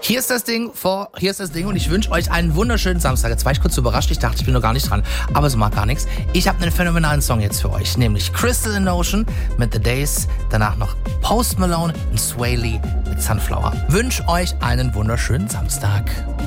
Hier ist das Ding und ich wünsche euch einen wunderschönen Samstag. Jetzt war ich kurz überrascht, ich dachte, ich bin noch gar nicht dran, aber so mag gar nichts. Ich habe einen phänomenalen Song jetzt für euch, nämlich Crystal in Ocean mit The Days, danach noch Post Malone und Sway Lee mit Sunflower. Wünsche euch einen wunderschönen Samstag.